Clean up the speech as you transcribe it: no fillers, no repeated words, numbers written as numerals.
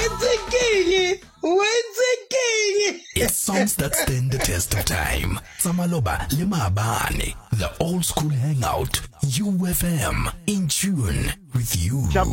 It's songs that stand the test of time. Samaloba Lemabane, the old school hangout, UFM, in tune with you.